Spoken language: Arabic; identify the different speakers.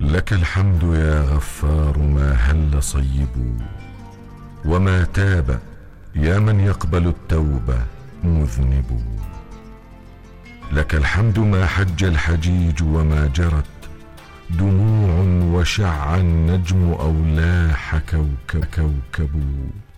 Speaker 1: لك الحمد يا غفار ما هل صيب، وما تاب يا من يقبل التوبة مذنب. لك الحمد ما حج الحجيج وما جرت دموع وشع النجم أو لاح كوكب.